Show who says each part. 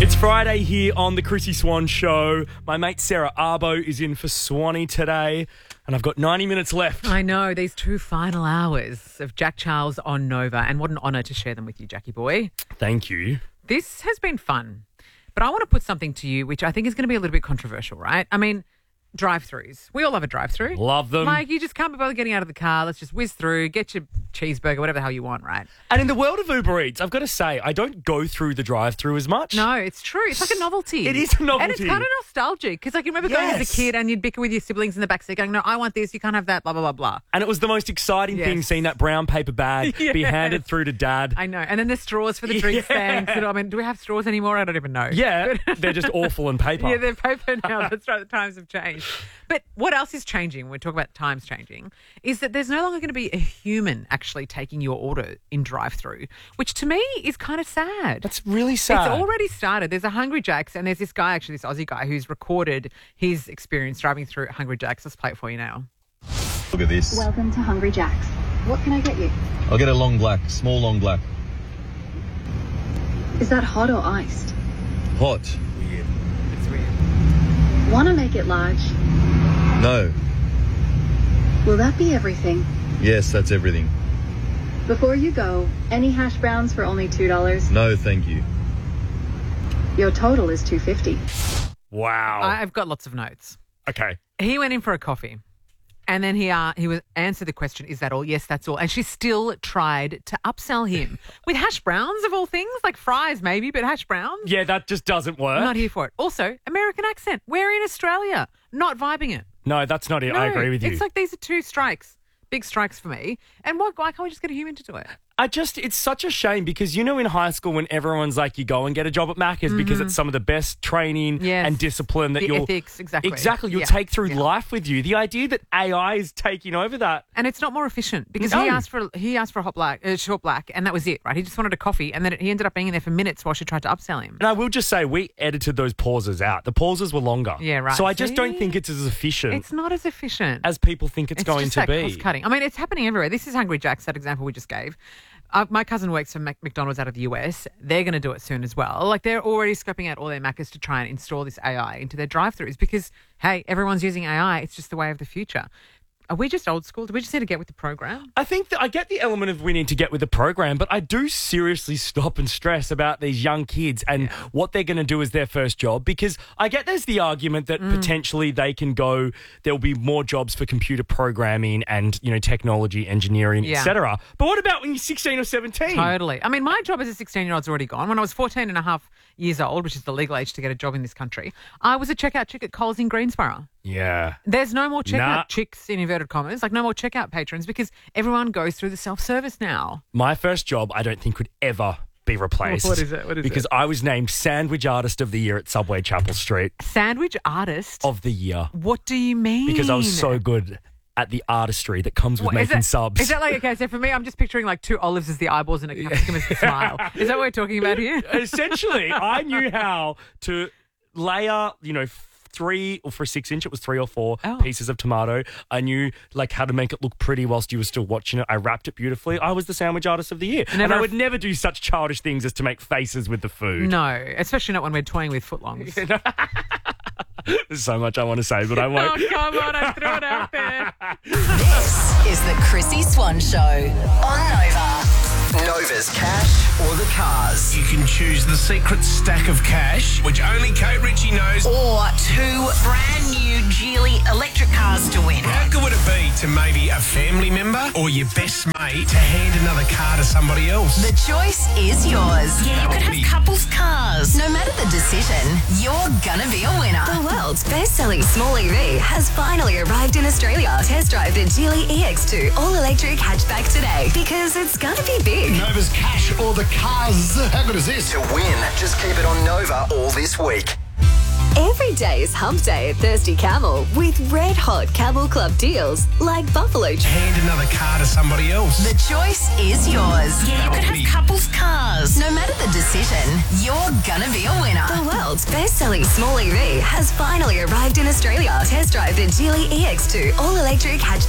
Speaker 1: It's Friday here on the Chrissy Swan Show. My mate Sarah Arbo is in for Swanee today, and I've got 90 minutes left.
Speaker 2: I know, these 2 final hours of Jack Charles on Nova, and what an honour to share them with you, Jackie boy.
Speaker 1: Thank you.
Speaker 2: This has been fun, but I want to put something to you which I think is going to be a little bit controversial, right? I mean, drive-thrus. We all love a drive-thru.
Speaker 1: Love them.
Speaker 2: Like, you just can't be bothered getting out of the car. Let's just whiz through, get your cheeseburger, whatever the hell you want, right?
Speaker 1: And in the world of Uber Eats, I've got to say, I don't go through the drive-thru as much.
Speaker 2: No, it's true. It's like a novelty.
Speaker 1: It is a novelty.
Speaker 2: And it's kind of nostalgic because, like, you remember going as a kid and you'd bicker with your siblings in the backseat going, no, I want this, you can't have that, blah, blah, blah, blah.
Speaker 1: And it was the most exciting thing, seeing that brown paper bag be handed through to Dad.
Speaker 2: I know. And then the straws for the drinks banks. I mean, do we have straws anymore? I don't even know.
Speaker 1: Yeah, they're just awful in paper.
Speaker 2: Yeah, they're paper now. That's right. The times have changed. But what else is changing when we talk about times changing is that there's no longer going to be a human actually taking your order in drive-thru, which to me is kind of sad.
Speaker 1: That's really sad.
Speaker 2: It's already started. There's a Hungry Jack's and there's this guy, actually, this Aussie guy, who's recorded his experience driving through Hungry Jack's. Let's play it for you now.
Speaker 3: Look at this.
Speaker 4: Welcome to Hungry Jack's. What can I get you?
Speaker 3: I'll get a long black, small long black.
Speaker 4: Is that hot or iced?
Speaker 3: Hot.
Speaker 1: Weird.
Speaker 2: It's weird.
Speaker 4: Want to make it large?
Speaker 3: No.
Speaker 4: Will that be everything?
Speaker 3: Yes, that's everything.
Speaker 4: Before you go, any hash browns for only $2?
Speaker 3: No, thank you.
Speaker 4: Your total is $2.50.
Speaker 1: Wow.
Speaker 2: I've got lots of notes.
Speaker 1: Okay.
Speaker 2: He went in for a coffee. And then he answered the question, is that all? Yes, that's all. And she still tried to upsell him with hash browns, of all things, like fries maybe, but hash browns?
Speaker 1: Yeah, that just doesn't work.
Speaker 2: I'm not here for it. Also, American accent. We're in Australia. Not vibing it.
Speaker 1: No, that's not it.
Speaker 2: No,
Speaker 1: I agree with you.
Speaker 2: It's like these are 2 strikes. Big strikes for me. And why can't we just get a human to do it?
Speaker 1: It's such a shame because, you know, in high school when everyone's like, you go and get a job at Macca's because it's some of the best training and discipline that you'll...
Speaker 2: ethics, exactly.
Speaker 1: Exactly, you'll take through life with you. The idea that AI is taking over that...
Speaker 2: And it's not more efficient because
Speaker 1: No.
Speaker 2: he asked for a short black, and that was it, right? He just wanted a coffee, and then he ended up being in there for minutes while she tried to upsell him.
Speaker 1: And I will just say, we edited those pauses out. The pauses were longer.
Speaker 2: Yeah, right.
Speaker 1: So I just don't think it's as efficient
Speaker 2: It's not as efficient.
Speaker 1: as people think it's going
Speaker 2: just
Speaker 1: to
Speaker 2: that
Speaker 1: be.
Speaker 2: cost cutting. I mean, it's happening everywhere. This is Hungry Jack's, that example we just gave. My cousin works for McDonald's out of the US. They're going to do it soon as well. Like, they're already scoping out all their Maccas to try and install this AI into their drive-thrus because, hey, everyone's using AI. It's just the way of the future. Are we just old school? Do we just need to get with the program?
Speaker 1: I think that I get the element of we need to get with the program, but I do seriously stop and stress about these young kids and what they're going to do as their first job, because I get there's the argument that potentially they can go, there'll be more jobs for computer programming and, you know, technology, engineering, etc. But what about when you're 16 or 17?
Speaker 2: Totally. I mean, my job as a 16-year-old's already gone. When I was 14 and a half years old, which is the legal age to get a job in this country, I was a checkout chick at Coles in Greensborough.
Speaker 1: Yeah.
Speaker 2: There's no more checkout chicks, in inverted commas, like no more checkout patrons, because everyone goes through the self-service now.
Speaker 1: My first job, I don't think could ever be replaced.
Speaker 2: What is it?
Speaker 1: Because I was named Sandwich Artist of the Year at Subway Chapel Street.
Speaker 2: Sandwich Artist?
Speaker 1: Of the Year.
Speaker 2: What do you mean?
Speaker 1: Because I was so good at the artistry that comes with making subs.
Speaker 2: Is that like, okay, so for me, I'm just picturing like 2 olives as the eyeballs and a capsicum as the smile. Is that what we're talking about here?
Speaker 1: Essentially, I knew how to layer, you know, 3 or for a 6-inch, it was 3 or 4 pieces of tomato. I knew like how to make it look pretty whilst you were still watching it. I wrapped it beautifully. I was the Sandwich Artist of the Year. And I would never do such childish things as to make faces with the food.
Speaker 2: No, especially not when we're toying with footlongs.
Speaker 1: There's so much I want to say, but I won't.
Speaker 2: Oh, come on, I threw it out there.
Speaker 5: This is the Chrissy Swan Show on Nova.
Speaker 6: Nova's cash or the cars.
Speaker 7: You can choose the secret stack of cash, which only Kate Ritchie knows.
Speaker 5: Or 2 brand new Geely electric cars to win.
Speaker 7: How good would it be to maybe a family member or your best mate to hand another car to somebody else?
Speaker 5: The choice is yours. Yeah, you could have couples cars. No matter the decision, you're gonna be a winner. The world's best-selling small EV has finally arrived in Australia. Test drive the Geely EX2 all-electric hatchback today, because it's gonna be big.
Speaker 7: Nova's cash or the cars. How good is this?
Speaker 6: To win, just keep it on Nova all this week.
Speaker 8: Every day is hump day at Thirsty Camel with red hot Camel Club deals like Buffalo.
Speaker 7: Hand another car to somebody else.
Speaker 5: The choice is yours. Yeah, you could have couples cars. No matter the decision, you're gonna be a winner. The world's best-selling small EV has finally arrived in Australia. Test drive the Geely EX2 all-electric hatchback